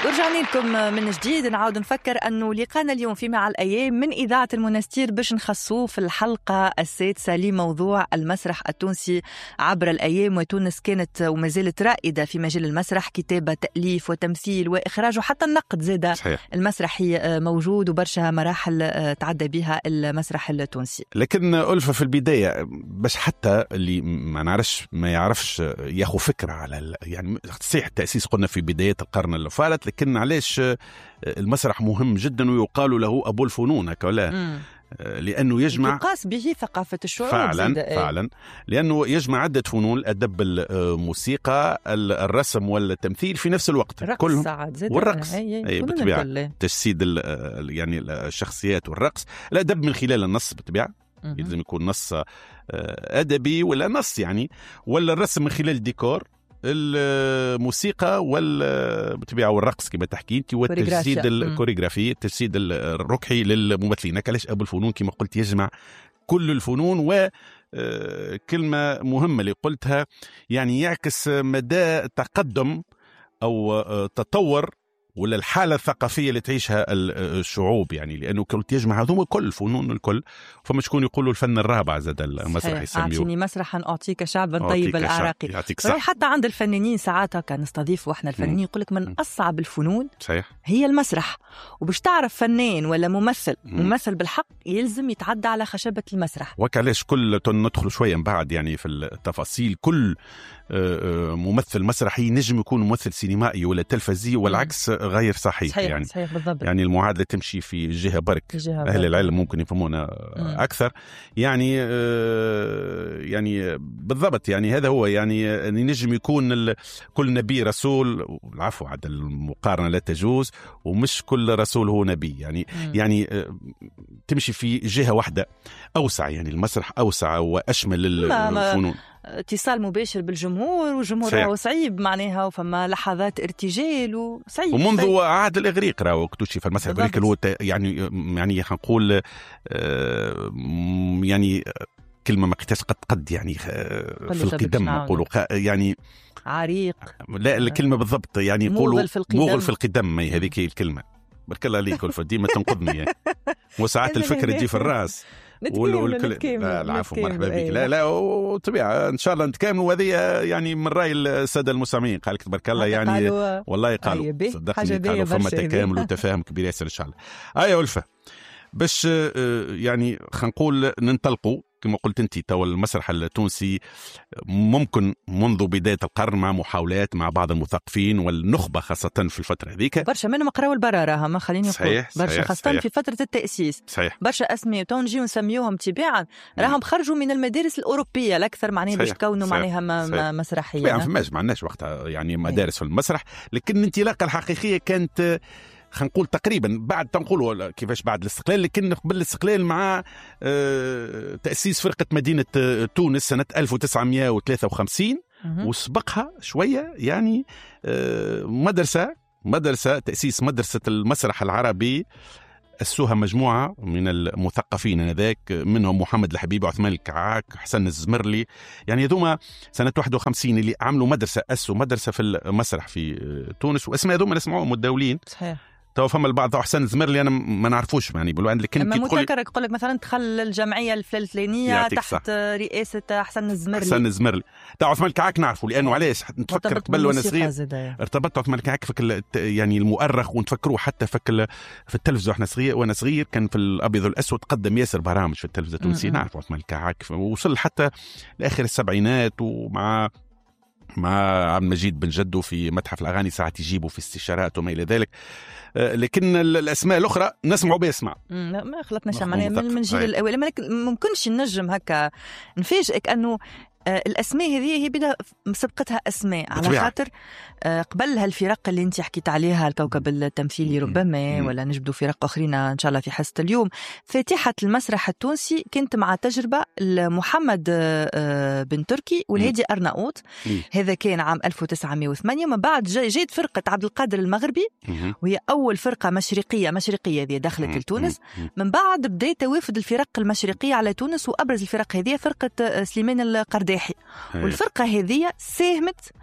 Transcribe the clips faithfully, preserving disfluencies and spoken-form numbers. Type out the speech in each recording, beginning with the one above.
ورجعنا لكم من جديد. نعاود نفكر أنه لقانا اليوم في مع الأيام من إذاعة المنستير باش نخصوه في الحلقة السادسة لموضوع المسرح التونسي عبر الأيام. وتونس كانت وما زالت رائدة في مجال المسرح، كتابة، تأليف وتمثيل وإخراج وحتى النقد زاد المسرحي موجود، وبرشا مراحل تعدى بها المسرح التونسي. لكن ألفة في البداية باش حتى اللي ما نعرفش ما يعرفش ياخو فكرة على يعني صحيح التأسيس قلنا في بداية القرن اللي فات، لكن علاش المسرح مهم جدا ويقال له أبو الفنون هكذا؟ لأنه يجمع تقاس به ثقافة الشعوب فعلا فعلا لأنه يجمع عدة فنون، الأدب، الموسيقى، الرسم والتمثيل في نفس الوقت، كلهم والرقص أي بالطبيعة، تجسيد يعني الشخصيات والرقص، الأدب من خلال النص بالطبيعة، لازم يكون نص أدبي ولا نص يعني، ولا الرسم من خلال الديكور، الموسيقى والبطبيعة والرقص كما تحكي انت، والتجسيد الكوريغرافي، التجسيد الركحي للممثلين. كلاش أبو الفنون كما قلت يجمع كل الفنون. وكلمة مهمة اللي قلتها يعني يعكس مدى تقدم أو تطور ولا الحالة الثقافية اللي تعيشها الشعوب، يعني لأنه كنت يجمع هذوم كل الفنون الكل. فما شكون يقولوا الفن الرابع زاد المسرح يسميه أعطيني مسرحا أعطيك شعبا طيب الأعراقي. حتى عند الفنانين ساعات كان نستضيفوا احنا الفنانين يقولك من أصعب الفنون صحيح هي المسرح. وباش تعرف فنان ولا ممثل ممثل بالحق يلزم يتعدى على خشبة المسرح. وكلاش كل ندخل شوية من بعد يعني في التفاصيل. كل ممثل مسرحي نجم يكون ممثل سينمائي ولا تلفزي، والعكس غير صحيح, صحيح يعني صحيح بالضبط. يعني المعادلة تمشي في جهة برك، جهة أهل برك. العلم ممكن يفهمونا أكثر يعني يعني بالضبط. يعني هذا هو يعني نجم يكون كل نبي رسول، العفو عاد المقارنة لا تجوز، ومش كل رسول هو نبي يعني م. يعني تمشي في جهة واحدة أوسع، يعني المسرح أوسع وأشمل الفنون، اتصال مباشر بالجمهور، والجمهور راهو صعيب معناها، وفما لحظات ارتجال وصعيب. ومنذ صعيب. عهد الإغريق راهو اكتشف في المسرح الإغريقي اللي هو يعني يعني نقول يعني كلمة ما قتاش قد قد يعني في القدم نقولوا يعني عريق، لا الكلمة بالضبط يعني يقولوا مغل في القدم، هذيك هي الكلمة. بارك الله عليك ألفة، ديما تنقذني يعني وساعات الفكرة تجي في الراس. نتكامل نتكامل لا العفو مرحبا بك. لا لا وطبيعة إن شاء الله نتكامل، وهذه يعني من رأي السادة المستمعين قال لك تبارك الله يعني والله قالوا صدقني قالوا فما تكامل وتفاهم كبير ياسر إن شاء الله. أيوة ألفة باش يعني خلينا نقول ننطلقوا كما قلت انت تو المسرح التونسي ممكن منذ بداية القرن مع محاولات مع بعض المثقفين والنخبة خاصة في الفترة هذيك، برشا منهم قراوا البرا راها ما خليني نقول برشا خاصة صحيح. في فترة التأسيس صحيح. برشا أسماء تونجي ونسميوهم تباعا راهم خرجوا من المدارس الأوروبية الأكثر معناها باش تكونوا معناها مسرحية. يعني فماش معناش وقتها يعني مدارس في المسرح، لكن الانطلاقة الحقيقية كانت خلينا نقول تقريبا بعد تنقولوا كيفاش بعد الاستقلال، لكن قبل الاستقلال مع تأسيس فرقة مدينة تونس سنة ألف وتسعمائة وثلاثة وخمسين، وسبقها شوية يعني مدرسة مدرسة تأسيس مدرسة المسرح العربي أسسوها مجموعة من المثقفين هذاك، منهم محمد الحبيب، عثمان الكعاك، حسن الزمرلي، يعني هذوما سنة واحد وخمسين اللي عملوا مدرسة أسسوا مدرسة في المسرح في تونس، واسماء هذوما نسمعوهم متداولين. صحيح. تو فما البعض حسن الزمرلي انا ما نعرفوش يعني بلو عند، لكن كي تقول يقول لك مثلا دخل الجمعيه الفلانيه تحت رئاسه حسن الزمرلي. حسن الزمرلي تاع عثمان الكعاك نعرفوا، لانه علاش نتفكر قبل وانا صغير ارتبطت عثمان الكعاك فك يعني المؤرخ، ونتفكروه حتى فك في التلفزيون احنا صغير وانا صغير كان في الابيض والاسود قدم ياسر برامج في التلفزيون التونسي، نعرف عثمان الكعاك وصل حتى لاخر السبعينات، ومع مع عبد المجيد بن جدو في متحف الأغاني ساعات يجيبوا في استشارات وما إلى ذلك. لكن الأسماء الأخرى نسمعوا بيسمع ما خلطناش معناها من جيل الأول، لكن ممكنش نجم هكا نفاجئك أنه الأسماء هذه هي بدأ مسبقتها أسماء على خاطر قبلها الفرق اللي انت حكيت عليها الكوكب التمثيلي ربما، ولا نجبدوا فرق أخرين إن شاء الله في حصة اليوم. فاتحة المسرح التونسي كنت مع تجربة محمد بن تركي والهادي أرناؤوط، هذا كان عام ألف وتسعمائة وثمانية. ومن بعد جيت فرقة عبد القادر المغربي، وهي أول فرقة مشرقية مشرقية ذي دخلت لتونس. من بعد بدأ توافد الفرق المشرقية على تونس، وأبرز الفرق هذه فرقة سليمان القرداحي، والفرقة هذه ساهمت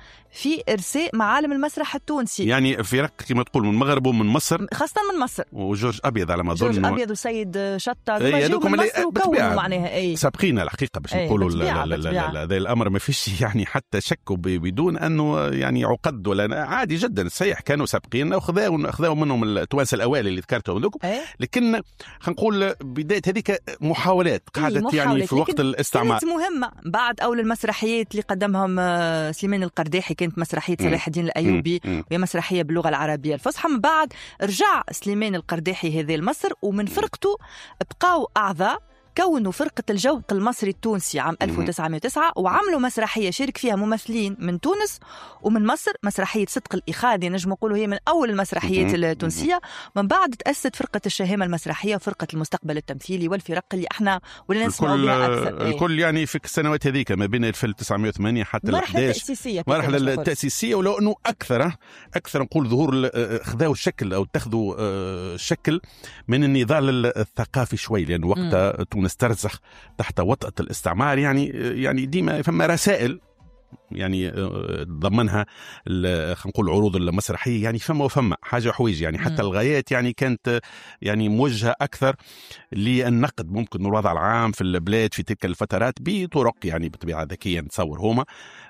في إرساء معالم المسرح التونسي. يعني فرق كما تقول من المغرب ومن مصر، خاصة من مصر، وجورج أبيض على ما أظن، جورج أبيض وسيد شطة هذوك من مصر وكونوا معناها أي سابقين الحقيقة باش نقولوا هذا الأمر ما فيش يعني حتى شك بدون أنه يعني عقد ولا عادي جدا. صحيح كانوا سابقين وخذوا خذوا منهم التوانسة الأوائل اللي ذكرتهم لكم، لكن خلينا نقول بداية هذيك محاولات قعدت يعني في وقت الاستعمار كانت مهمة. بعد أول المسرحيات اللي قدمهم سليمان القرداحي كانت مسرحية صلاح الدين الأيوبي وهي مسرحية باللغة العربية الفصحى. من بعد رجع سليمان القرداحي هذا لمصر، ومن فرقته بقاو أعضاء كونوا فرقة الجوق المصري التونسي عام ألف وتسعمائة وتسعة، وعملوا مسرحية شارك فيها ممثلين من تونس ومن مصر، مسرحية صدق الإخاذة نجم نقولوا هي من أول المسرحيات التونسية. من بعد تأسست فرقة الشهامة المسرحية وفرقة المستقبل التمثيلي والفرق اللي احنا ولا نسمعوا بها أكثر. الكل يعني في السنوات هذيك ما بين ألف وتسعمائة وثمانية حتى المرحلة التأسيسية، مرحلة التأسيسية، ولو أنه أكثر أكثر نقول ظهور خذوا الشكل أو اتخذوا شكل من النضال الثقافي شوي، لأن وقتها تونس ترزخ تحت وطأة الاستعمار. يعني يعني ديما فما رسائل يعني ضمنها خلينا نقول عروض المسرحيه، يعني فما وفما حاجه حويج يعني حتى الغايات يعني كانت يعني موجهه اكثر للنقد ممكن الوضع العام في البلاد في تلك الفترات بطرق يعني بطبيعه ذكيه نتصور هما.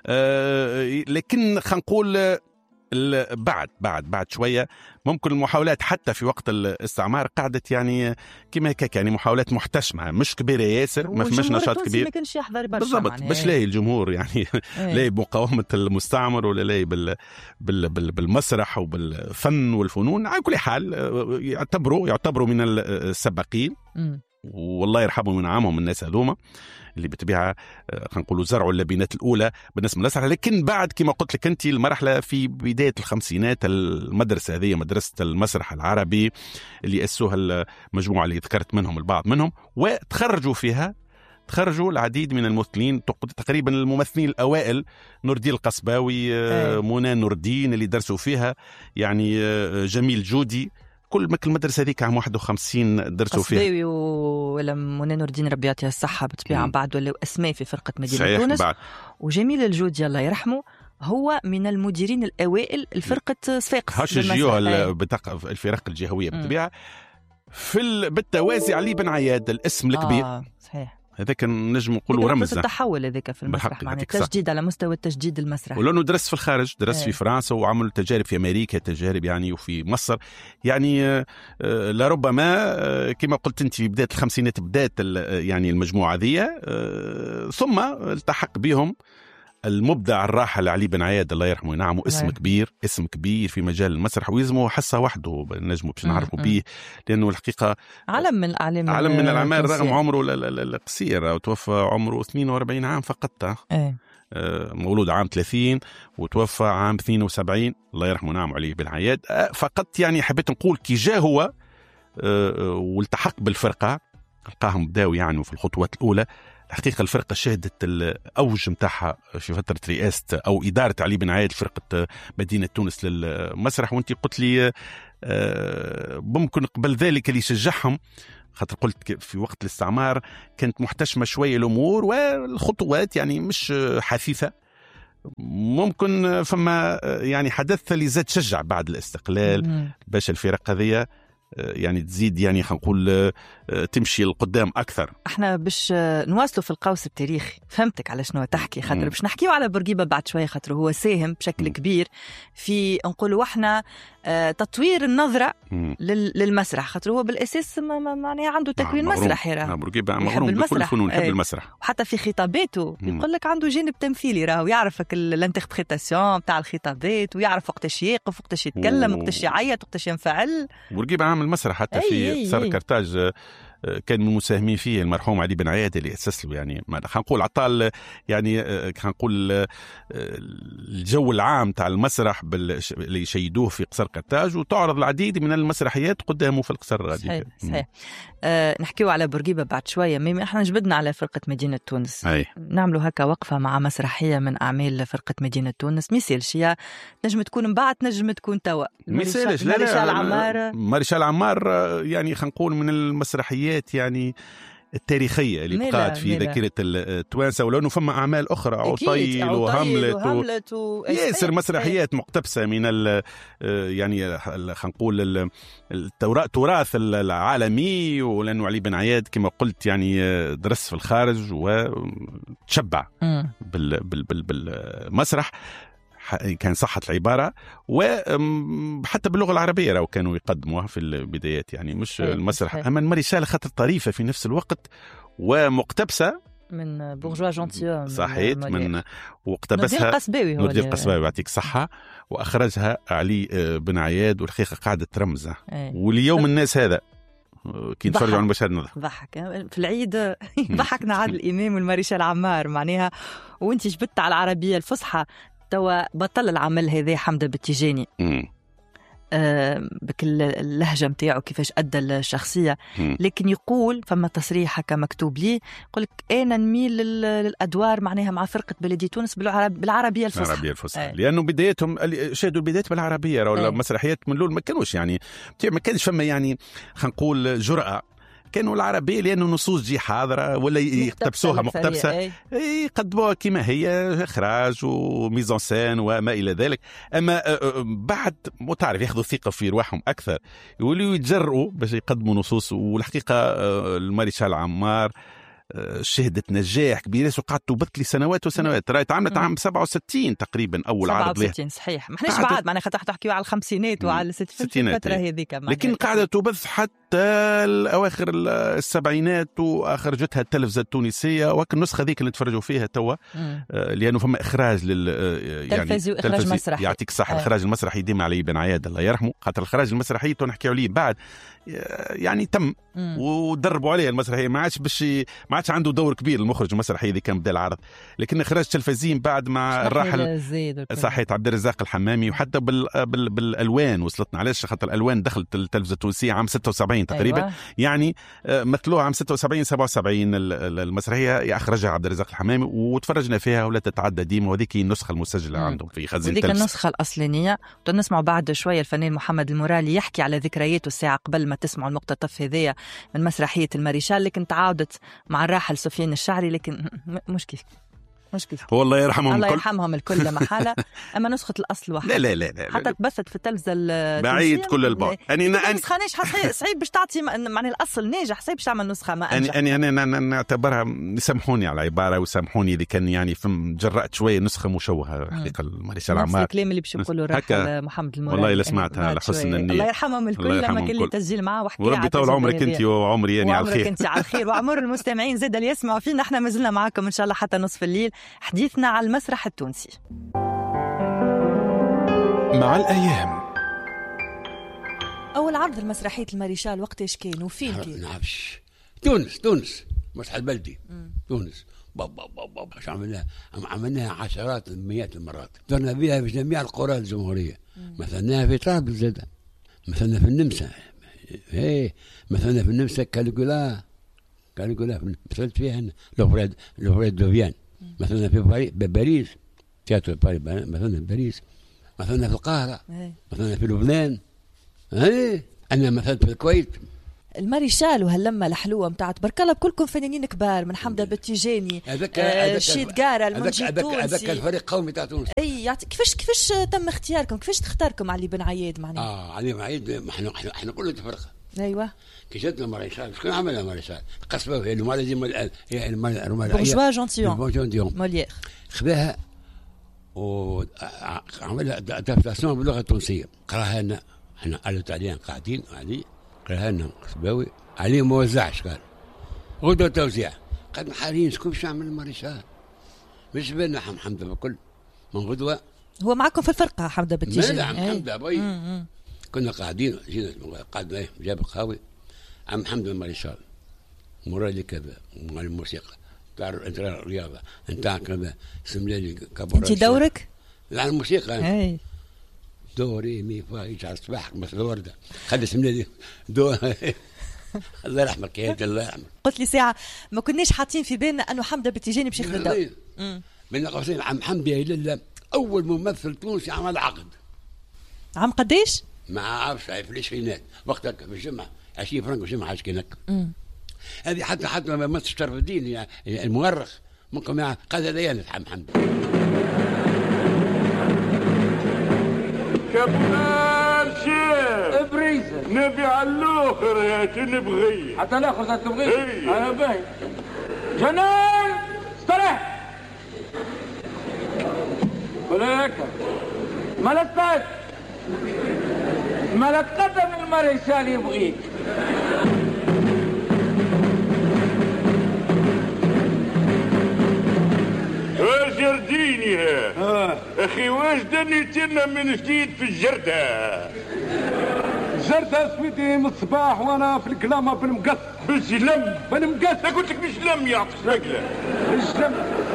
أه لكن خلينا نقول بعد بعد بعد شويه ممكن المحاولات حتى في وقت الاستعمار قعدت يعني كما هكاك يعني محاولات محتشمه مش كبيره ياسر، ما فماش نشاط كبير ما كانش يحضر برشا بالضبط باش لاقي الجمهور يعني لاقي بمقاومه المستعمر ولا لاقي بال بال بال بالمسرح وبالفن والفنون. على كل حال يعتبروا يعتبروا من السباقين والله يرحمهم وينعمهم الناس هذوما اللي بتبيعها خلينا نقولوا زرعوا اللبنات الاولى بالنسبه للمسرح. لكن بعد كما قلت لك انت المرحله في بدايه الخمسينات المدرسه هذه مدرسه المسرح العربي اللي اسسوها المجموعه اللي ذكرت منهم البعض منهم، وتخرجوا فيها تخرجوا العديد من الممثلين تقريبا الممثلين الاوائل نور الدين القصباوي، منى نور الدين اللي درسوا فيها، يعني جميل جودي، كل مكل المدرسة هذيك عام واحد وخمسين درسوا فيها. قصباوي ولا منى نور الدين ربي يعطيها الصحة بالطبيعة بعد ولا أسماء في فرقة مدينة تونس بعد. وجميل الجودي الله يرحمه هو من المديرين الأوائل الفرقة صفاقس. هاش الجيوه بتاع الفرق الجهوية بالطبيعة. في بالتوازي علي بن عياد الاسم الكبير. آه صحيح. هذاك نجم نقولوا رمز التحول هذاك في المسرح معناه تجديد على مستوى التجديد المسرحي. ولانه درس في الخارج درس ايه. في فرنسا وعمل تجارب في امريكا تجارب يعني وفي مصر يعني لربما كما قلت انت في بدايه الخمسينات بدات يعني المجموعه ذي ثم التحق بهم المبدع الراحل علي بن عياد الله يرحمه وينعمه. اسم أيه. كبير اسم كبير في مجال المسرح ويزمه حصه وحده نجمه باش نعرفوا به لانه الحقيقه علم من الاعلام علم من الاعمال رغم عمره القصير وتوفى عمره اثنين وأربعين عام فقط. أيه. مولود عام ثلاثين وتوفى عام اثنين وسبعين الله يرحمه ونعم علي بن عياد. فقط يعني حبيت نقول كي جاء هو والتحق بالفرقه لقاهم بداوا يعني في الخطوات الاولى. الحقيقة الفرقة شهدت الأوج متاعها في فترة رئاسة أو إدارة علي بن عياد فرقة مدينة تونس للمسرح. وانت قلت لي ممكن قبل ذلك اللي شجعهم خاطر قلت في وقت الاستعمار كانت محتشمة شوية الأمور والخطوات يعني مش حثيثة. ممكن فما يعني حدث اللي زاد شجع بعد الاستقلال باش الفرقة هذه يعني تزيد يعني خلينا نقول تمشي لقدام اكثر. احنا باش نواصلوا في القوس التاريخي فهمتك على شنو تحكي خاطر باش نحكيوا على بورقيبه بعد شويه خاطر هو ساهم بشكل م. كبير في نقولوا احنا تطوير النظره للمسرح خاطر هو بالاساس معناها عنده تكوين مسرحي راه بورقيبه مغروم بكل الفنون يحب المسرح وحتى في خطاباته يقول لك عنده جانب تمثيلي راهو يعرفك الانتربريتاسيون تاع الخطابات ويعرف وقتاش يقف وقتاش يتكلم وقتاش يعيط وقتاش ينفعل. بورقيبه عامل مسرح حتى في صار كرتاج كان من المساهمين فيه المرحوم علي بن عياد اللي أسس له يعني خلينا نقول عطال يعني خلينا نقول الجو العام تاع المسرح اللي يشيدوه في قصر قرطاج وتعرض العديد من المسرحيات قدامه في القصر. صحيح صحيح. أه نحكيو على بورقيبة بعد شوية مي احنا جبدنا على فرقة مدينة تونس. أي. نعملوا هكا وقفة مع مسرحية من أعمال فرقة مدينة تونس ميسالش هي نجم تكون مبعد نجم تكون توا ميسالش. لا لا مارشال عمار مارشال عمار يعني خلينا نقول من المسرحيات يعني التاريخية اللي بقات في ذاكرة التوانسة، ولو أنه فما أعمال أخرى عطيل وهاملت و... ياسر مسرحيات مقتبسة من ال يعني خلينا نقول التراث العالمي، ولأنه علي بن عياد كما قلت يعني درس في الخارج وتشبع بال... بال... بال... بالمسرح، كان صحة العبارة، وحتى باللغة العربية راهو كانوا يقدموها في البدايات، يعني مش المسرح. أما الماريشال خاطر طريفة في نفس الوقت ومقتبسة من بورجوا جونتيو، صحيح، من واقتبسها نودي القصباوي يعطيك صحة، وأخرجها علي بن عياد، والحقيقة قاعدة ترمزة. واليوم الناس هذا كي نتفرجوا على المشهد نضحك ضحك في العيد ضحكنا عادل الإمام والماريشال عمار معناها، وانت جبت على العربية الفصحى توا بطل العمل هذا حمدة بتيجاني آه بكل اللهجة متاعه كيفاش أدى الشخصية، مم. لكن يقول فما تصريح هكا مكتوب لي يقول لك أنا نميل للأدوار معناها مع فرقة بلدي تونس بالعرب بالعربية الفصحى. العربية الفصحى آه. لأنه بدايتهم شاهدوا البدايات بالعربية، ولا آه. مسرحيات من الأول ما كانوش يعني ما كانش فما يعني خلينا نقول جرأة، كانوا العربية لأنه نصوص جي حاضرة ولا يقتبسوها مقتبسة يقدموها كما هي، إخراج وميزان سين وما إلى ذلك. أما بعد متعرف ياخذوا ثقة في رواحهم أكثر، يولوا يتجرؤوا باش يقدموا نصوص. والحقيقة الماريشال عمار شهدت نجاح كبير، وقعدت تبث لي سنوات وسنوات. راهي تعملت عام سبعة وستين تقريبا اول عرض لها. سبعة وستين صحيح، ما احناش بعد معناها خاطر تحكيوا على الخمسينات وعلى الستينات الفتره هذيك، لكن قاعده تبث حتى اواخر السبعينات، واخرجتها التلفزه التونسيه. وكل النسخه ذيك اللي تفرجوا فيها توا آه لانه فما اخراج لل يعني تلفزي واخراج مسرحي، يعطيك الصحه. الاخراج المسرحي ديما علي بن عياد الله يرحمه، خاطر الاخراج المسرحي تو نحكيو عليه بعد يعني تم مم. ودربوا عليه المسرحيه، ما عادش باش ما عادش عنده دور كبير المخرج المسرحي اللي كان بدا العرض. لكن اخراج تلفزيين بعد مع الراحل صحيح عبد الرزاق الحمامي، وحتى بال... بال... بالالوان وصلتنا. علاش؟ خاطر الالوان دخلت التلفزه التونسيه عام ستة وسبعين تقريبا. أيوة. يعني مثلوها عام ستة وسبعين سبعة وسبعين المسرحيه اخرجها عبد الرزاق الحمامي، وتفرجنا فيها ولا تتعدى ديما. وهذيك النسخه المسجله مم. عندهم في خزينه التلفزه، هذيك النسخه الاصليه. ونسمع بعد شويه الفنان محمد المورالي يحكي على ذكرياته الساعه قبل ما تسمعوا المقتطف هذيا من مسرحيه الماريشال، لكن تعاودت مع الراحل سفيان الشعري، لكن مش كيف مش كيف والله يرحمهم الله يرحمهم الكل لا محاله. اما نسخه الاصل واحده. لا لا لا, لا حتى تبثت في التلفزه بعيد كل البعد. اني انا نسخه ناجحه صعيب باش تعطي معنى الاصل ناجح، صعيب باش تعمل نسخه ما انجح. اني انا انا نعتبرها، يسامحوني على العباره وسامحوني اذا كان يعني فم جرأت شويه نسخه مشوهه حقيقه الماريشال عمار. الكلام اللي باش يقولوا الراحل محمد المورالي والله لا سمعتها على حسن النيه. الله يرحمهم الكل. لما كان لي تسجيل معاه وحكي وربي يطول عمرك انت وعمري يعني على الخير. انت على الخير وعمر المستمعين زاد اللي يسمعوا فينا. احنا ما زلنا معاكم ان شاء الله حتى نصف الليل، حديثنا على المسرح التونسي مع الأيام. أول عرض المسرحية الماريشال وقتاش كان وفين كان؟ نعرفش. تونس تونس مسرح البلدي مم. تونس بابا بابا باش عملناها عملناها عشرات مئات المرات، درنا بها في جميع القرى الجمهورية. مثلناها في طرابلس زاد، مثلنا في النمسا، ايه مثلنا في النمسا كاليكولا كاليكولا مثلت فيها لوفريد لوفريد دوفيان. مثلا في باريس تياترو باريس، مثلا في باريس، مثلا في القاهرة، مثلا في لبنان، ايه انا مثلا في الكويت. الماريشال وهاللمه الحلوه متاعت برك الله بكلكم فنانين كبار، من حمدة بتيجاني آه شيد قاره المنجي التونسي. هذاك الفريق قومي تاع تونس. اي يعطي كيفاش كيفاش تم اختياركم، كيفاش تختاركم علي بن عياد معناها؟ اه علي بن عياد احنا احنا احنا كلنا فرقه. ايوه كي جاتنا الماريشال شكون عملها الماريشال؟ قصبه هي المالازم هي بورجوا جونتيون موليير خذاها وعملها ادابتاسيون باللغه التونسيه. قراها لنا احنا قالوا تاليان قاعدين علي، قراها لنا قصباوي علي ما وزعش، قال غدوه توزيع. قال حاليا شكون باش يعمل الماريشال؟ مش بالنا حمده بكل من غدوه. هو معكم في الفرقه حمده بتيجاني؟ لا عم حمده بي كنا قاعدين جينا قعدنا جاب القهوه عم حمد الماريشال مورالي كذا مع الموسيقى تاع انت الرياضه انت كذا سملالي كبر. انت دورك؟ لا الموسيقى اي دوري مي فا يجعل صباحك مثل ورده خلي سملالي دو الله يرحمك يا الله يرحمك. قلت لي ساعه ما كناش حاطين في بالنا انه حمده بتيجاني باش ياخذ الدور. من قوسين عم حمدي لله اول ممثل تونسي عمل عقد. عم قديش؟ ما عارفش في العشرينات وقتها في الجمعة عشرين فرنك في الجمعة حاجة كنك هذه حتى حتى ما شرف الدين يعني المؤرخ ممكن قال ليالي محمد كبار شيخ ابريزه نبي على الاخر يا تنبغي حتى الاخر تبغي انا باهي جنان استريح ولاك ملكت ملك قدم المريسال يبغيك جرديني ها اخي واش دنيتنا من جديد في الجردة الجردة سويدي من الصباح وانا في الكلامة بالمقص بالجلم بالمقص قلت لك بالجلم يعطيك رجله بالجلم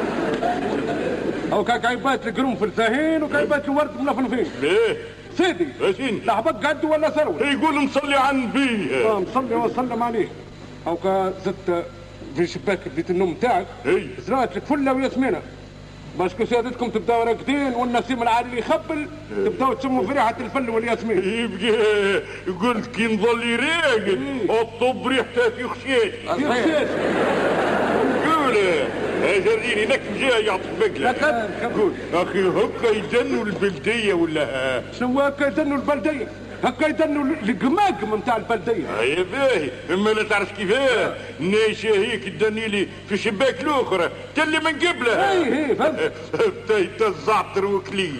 او كايبات القرنفل زاهين وكايبات الورد منفنفين ليه سيدي اسين لعبك قد ولا ثروي يقول مصلي على النبي اه مصلي وسلم عليه او كزدت في شباك بيت النوم تاعك زرعت لك فله وياسمينه باسكو سيادتكم تبداو راقدين والنسيم العالي يخبل تبداو تسموا في ريحه الفل والياسمين يبقى قلت كي نظل راقد الطب ريحته في خشيتي في خشيتي قول جريني لك جاي يعطيك بقله قول اخي هكا يدنوا البلديه ولا شنو هكا يدنوا البلديه هكا يدنوا القماقم نتاع البلديه يا باهي اما لا تعرف كيفاه نيشه هيك تدني لي في شباك الاخرى تلي من قبلها اي اي فهمت بتيت الزعتر وكليل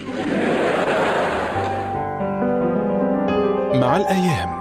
مع الأيام.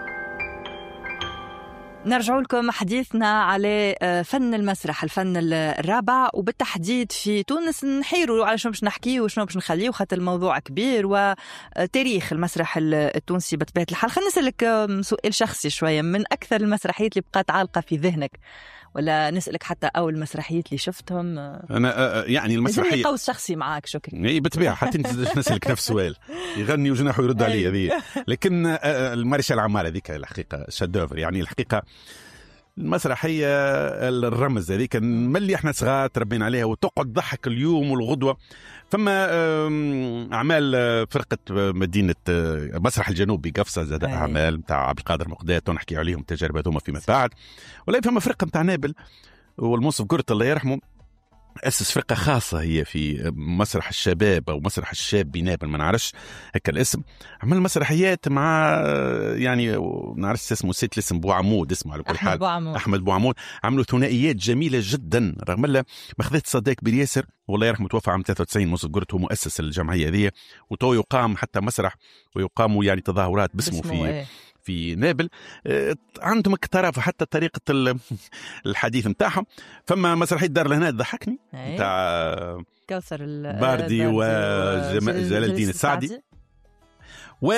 نرجع لكم حديثنا على فن المسرح، الفن الرابع، وبالتحديد في تونس نحيروا على شنو باش نحكيه وشنو باش نخليه، وخاطر الموضوع كبير وتاريخ المسرح التونسي بطبيعة الحال. خلينا نسألك سؤال شخصي شوية، من أكثر المسرحيات اللي بقات عالقة في ذهنك، ولا نسألك حتى أول مسرحيات اللي شفتهم؟ أنا يعني المسرحية قوس شخصي معاك. شكرا. إيه بالطبيعة، حتى أنت نسألك نفس السؤال، يغني وجناحه يرد علي هذه. لكن المارشال عمار هذيك الحقيقة شادوفر، يعني الحقيقة المسرحية الرمز هذيك ملي احنا صغار تربينا عليها وتقعد ضحك اليوم والغدوة. فما أعمال فرقة مدينة مسرح الجنوب بقفصة زاد أعمال متاع عبد القادر مقداد ونحكي عليهم تجارب هذوما فيما بعد. ولا فما فرقة متاع نابل والمنصف قرط الله يرحمه أسس فرقة خاصة هي في مسرح الشباب أو مسرح الشاب بنابل، ما نعرفش هكا الاسم. عمل مسرحيات مع يعني ما نعرفش اسمه، نسيت الاسم، بو عمود اسمه على كل حال، أحمد بو عمود. عملوا ثنائيات جميلة جدا، رغم الله ما خذت صديق بالياسر والله يرحمه توفى عام ثلاثة وتسعين. منصف قرط هو مؤسس الجمعية هذه، وتو يقام حتى مسرح ويقاموا يعني تظاهرات باسمه في ايه؟ في نابل. عندهم اقتراف حتى طريقة الحديث متاعهم. فما مسرحية دار الهنا ضحكني متاع كوثر باردي وجلال الدين السعدي. و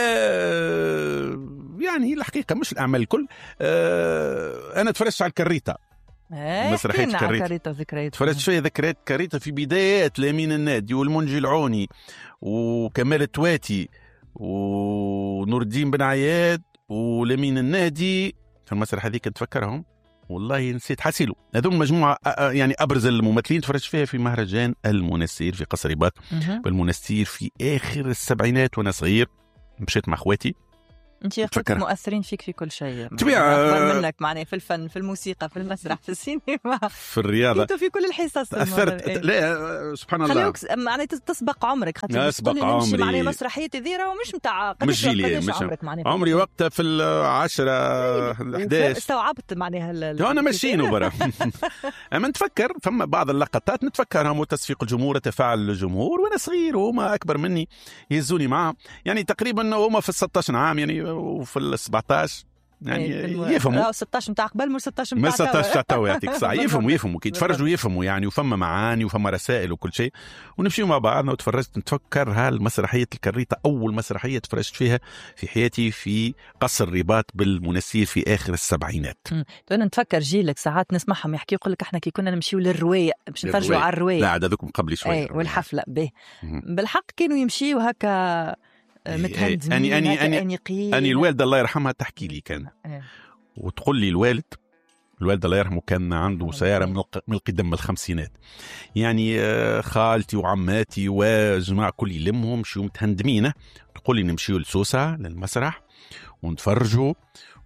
يعني الحقيقة مش الأعمال الكل. أنا تفرجت على الكريتة، مسرحية كريتة، ذكريات تفرجت شوية ذكريات كريتة في بدايات لامين النادي والمنجي العوني وكمال التواتي ونور الدين بن عياد ولمين النادي. في المسرح هذيك نتفكرهم والله نسيت حاسيلو. هذول مجموعة يعني أبرز الممثلين تفرجت فيها في مهرجان المنستير في قصر رباط بالمنستير في آخر السبعينات وأنا صغير. مشيت مع أخواتي. انت اخوتك مؤثرين فيك في كل شيء، طبيعة منك معناه في الفن، في الموسيقى، في المسرح، في السينما، في الرياضة، كنتوا في كل الحصص. أثرت. لا سبحان الله، خليوك معناه تسبق عمرك، خاطر تسبق عمري معناه مسرحية ذيرة ومش متاع مش جيلي، مش عمرك معناه عمري وقتها في العشرة الأحداش استوعبت معناها أنا ماشيين برا. أما نتفكر فما بعض اللقطات نتفكرهم وتصفيق الجمهور، تفاعل الجمهور وأنا صغير وهما أكبر مني يهزوني معهم. يعني تقريبا هما في ستة عشر عام يعني وفي السبعتاش يعني يفهموا. ستة عشر متاع قبل مش ستة عشر متاع ستة عشر تو يعطيك الصحة. يفهموا يفهموا كي يتفرجوا يفهموا يعني، وفما معاني وفما رسائل وكل شيء. ونمشي مع بعضنا وتفرجت نتفكر هالمسرحية الكريتة أول مسرحية تفرجت فيها في حياتي في قصر رباط بالمنستير في آخر السبعينات. أنا نتفكر جيلك ساعات نسمعهم يحكي يقول لك احنا كي كنا نمشيو للرواية باش نتفرجوا على الرواية. لا عاد ذوك قبل شوي. أي والحفلة به بالحق كانوا يمشيوا هكا متهندمين. أني أني أني أني, أني الوالدة الله يرحمها تحكي لي كان أه. وتقول لي الوالد الوالد الله يرحمه كان عنده سيارة من القدم الخمسينات، يعني خالتي وعماتي وجماعة كل يلمهم شو متهندمين. تقول لي نمشيوا لسوسة للمسرح ونتفرجوا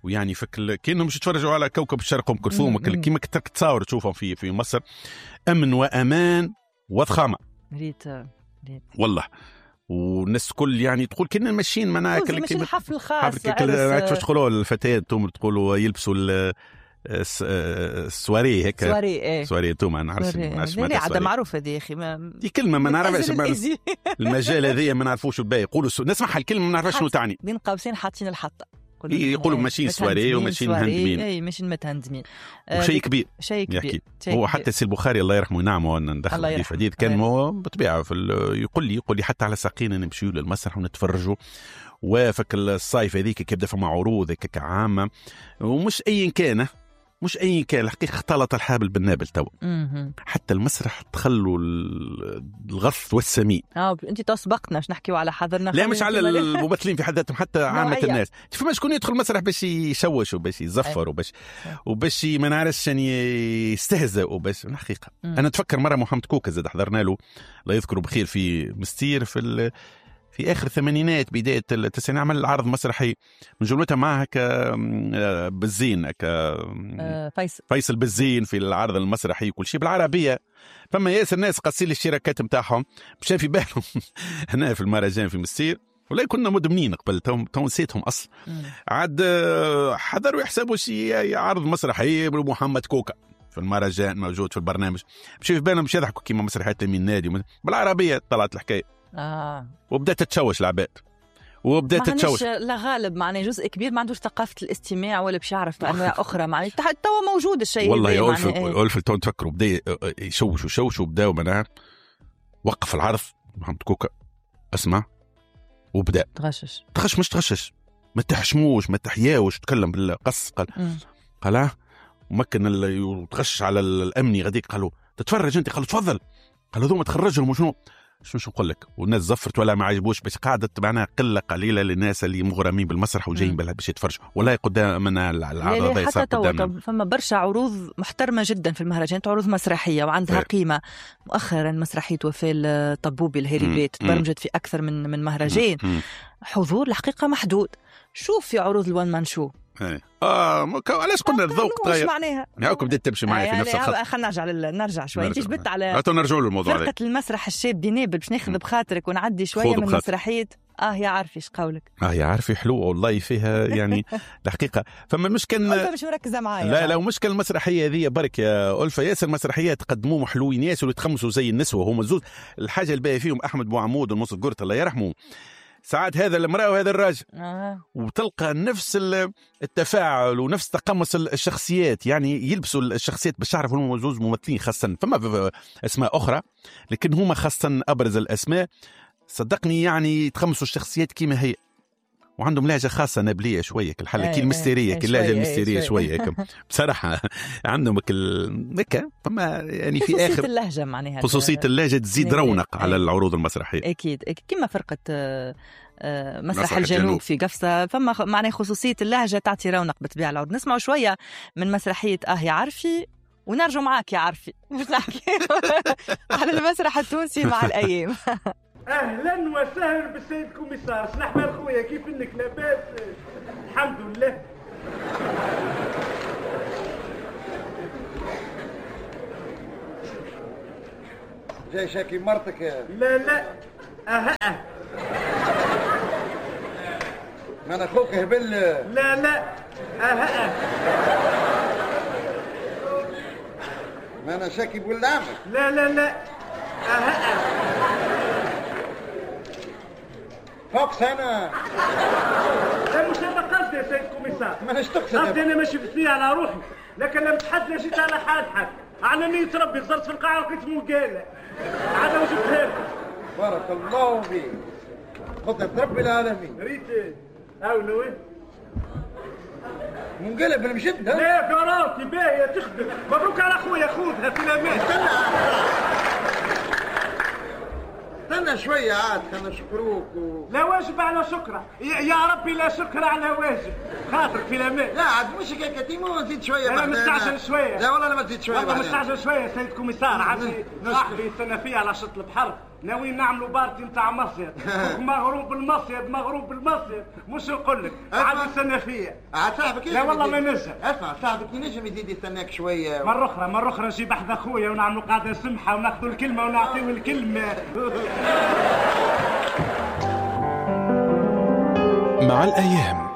ويعني فك كأنهم مش يتفرجوا على كوكب الشرق أم كلثوم كيما كنت تصور تشوفهم في في مصر. أمن وأمان وضخامة ريت ريت والله. والناس كل يعني تقول كنا ماشيين معنا مش الحفل الخاص كيفاش تقولوا الفتيات توم تقولوا يلبسوا السواري هيك سواري ايه سواري توم انا نعرفش لا عاده معروفه دي اخي ما... دي كلمه ما نعرفش المجال هذه ما نعرفوش الباقي يقولوا سو... نسمعها الكلمه ما نعرفش شنو تعني بين قوسين حاطين الحطه يقولوا ماشيين سواري وماشيين مهندمين اي ماشيين متهندمين وشيء كبير شيء كبير هو حتى سي البخاري الله يرحمه ينعمه ندخل في حديث كان هو بطبيعه في ال... يقول لي يقول لي حتى على ساقينا نمشيو للمسرح ونتفرجوا وفك الصيف هذيك كيبدا فما عروض هيك كعامه ومش ايا كان مش أي كان الحقيقة اختلط الحابل بالنابل تو حتى المسرح تخلوا الغث والسمين. اه انت تسبقنا باش نحكيوا على حضرنا لا مش على الممثلين في حد ذاتهم حتى عامة الناس. فما شكون يدخل المسرح باش يشوش وباش يزفر وباش وباش ما نعرفش يعني يستهزئ وباش الحقيقة. أنا أتفكر مرة محمد كوكا زاد حضرنا له لا يذكره بخير في مستير في في آخر الثمانينات بداية التسعينات عمل عرض مسرحي من جملتها معها كبزين ك فيصل فيصل بزين في العرض المسرحي كل شيء بالعربية. فما ياسر ناس قاسين الاشتراكات نتاعهم مشان في بالهم هنا في المهرجان في مستير ولا كنا مدمنين قبل تو نسيتهم أصلا عاد حضروا يحسبوا شيء عرض مسرحي محمد كوكا في المهرجان موجود في البرنامج مش في بالهم مش يضحكوا كيما مسرحيات من نادي بالعربية طلعت الحكاية آه. وبدأت تتشوش العباد وبدأت تتشوش لا غالب معناه جزء كبير ما عندوش ثقافة الاستماع ولا باش يعرف أنواع أخرى معناه توا موجود الشيء والله يا ألف ألف تو تفكروا بدأ يشوش وشوش وبدأوا منها وقف العرض محمد كوكا اسمع وبدأ تغشش تغش مش تغشش ما تحشموش ما تحياوش تكلم بالقص قال قال ومكن يتغش على الأمني غاديك قالوا تتفرج أنت قالوا تفضل قالوا ذو ما تخرجهم وشنو شو شو نقول لك والناس زفرت ولا ما عجبوش بس قاعدة معنا قلة قليلة للناس اللي مغرمين بالمسرح وجايين بالها باش يتفرجوا ولا قدامنا العرض هذا يصير قدامنا. فما برشا عروض محترمة جدا في المهرجان عروض مسرحية وعندها هي. قيمة. مؤخرا مسرحية وفاة الطبوبي الهريبات تبرمجت في أكثر من من مهرجان مم. حضور الحقيقة محدود. شوف في عروض الوان مان شو ايه اه مكو... علاش قلنا الذوق تغير معناها هاكم بديت تمشي معي في نفس الخط. خلينا نرجع لل... نرجع شوي انت جبت على هاتوا نرجعوا للموضوع فرقة المسرح الشاب بنابل باش ناخذ بخاطرك ونعدي شويه من مسرحيه اه يا عارفي ايش قولك اه يا عارفي حلوه والله فيها يعني الحقيقه فما المشكل مش مركزه معايا لا لا ومشكل المسرحيه هذه برك يا ألفة ياسر مسرحيات تقدموهم حلوين ياسر ويتخمسوا زي النسوه هما زوز الحاجه الباقيه فيهم احمد بو عمود والموسى قرط الله يرحمه ساعات هذا المرأة وهذا الراجل آه. وتلقى نفس التفاعل ونفس تقمص الشخصيات يعني يلبسوا الشخصيات باش تعرف هم زوز ممثلين خاصة فما أسماء أخرى لكن هما خاصة أبرز الأسماء صدقني يعني يتقمصوا الشخصيات كيما هي وعندهم لهجة خاصة نابلية شوية كالحالة كي المستيرية كي اللهجة المستيرية شوية بصراحة عندهم كل فما يعني في آخر خصوصية اللهجة معناها خصوصية اللهجة تزيد رونق على العروض المسرحية أكيد كما فرقة مسرح الجنوب في قفصة فما معناه خصوصية اللهجة تعطي رونق بطبيعة العروض. نسمعوا شوية من مسرحية آه يا عارفي ونرجع معاك يا عارفي مش نحكي على المسرح التونسي مع الأيام. اهلا وسهلا بالسيد كوميسار سنحمل خويا كيف انك لاباس الحمد لله جاي شاكي مرتك لا لا اها اه ما انا اخوك هبل لا لا اها اه ما انا شاكي بولد عمك لا لا لا اها اه فوكس انا لا مش هذا قصدي يا سيد كوميسار ما ناش تقصد قصدي انا ماشي في على روحي لكن لما تحدى جيت على حال حد على نية ربي صرت في القاعة لقيت مقالة عاد وجبتها لك بارك الله فيك قدرة رب العالمين ريت اولو منقلب المشد لا كراتي باهية تخدم مبروك على اخويا خذها في الامان استنى شوية عاد خلنا نشكروك و... لا واجب على شكرة يا ربي لا شكر على واجب خاطرك في الامان لا عاد مش هيك كتيمو نزيد شوية لا مستعجل شوية لا والله ما تزيد شوية والله مستعجل شوية سيد كوميسار عاد صاحبي استنى فيها على شط البحر ناويين نعملوا بارتي نتاع مصيد مغروب بالمصيد مغروب بالمصيد مش نقول لك عاد يستنى فيا عاد صاحبك لا والله ما نجم اسمع صاحبك ينجم يزيد يستناك شويه مره اخرى مره اخرى نجيب احد اخويا ونعملوا قاعده سمحه وناخذوا الكلمه ونعطيوه الكلمه. مع الأيام.